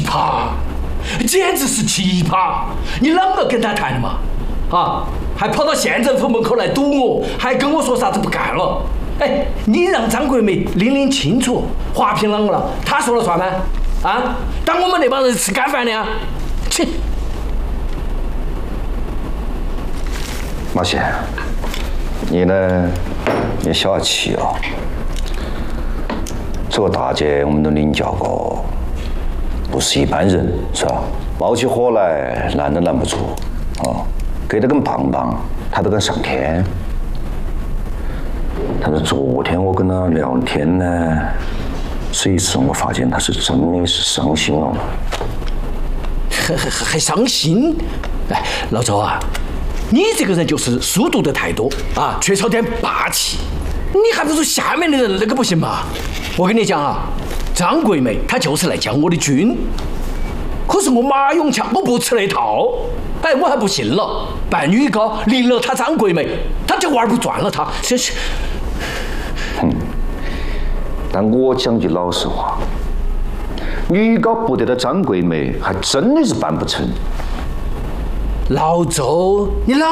葩，简直是奇葩！你啷个跟他谈的嘛？啊，还跑到县政府门口来堵我，还跟我说啥子不干了？哎，你让张桂梅拎清楚，划评啷个了？她说了算吗？啊，当我们那帮人吃干饭的呀？切！ 马贤，你呢，也小下气哦。这个大姐我们都领教过，不是一般人，是吧？冒起火来拦都拦不住，哦，给得跟棒棒，她都敢上天。但是昨天我跟她聊天呢，这一次我发现她是真的是伤心了。 还伤心？哎，老周啊，你这个人就是书读得太多啊，缺少点霸气。你还不如下面的人那个不行吗？我跟你讲啊，张桂梅她就是来将我的军，可是我马永强我不吃那套。哎，我还不信了，扮女高离了她张桂梅，她就玩不转了她，真是。 但我讲句老实话，女高不得到张桂梅，还真的是办不成。 老周，你啷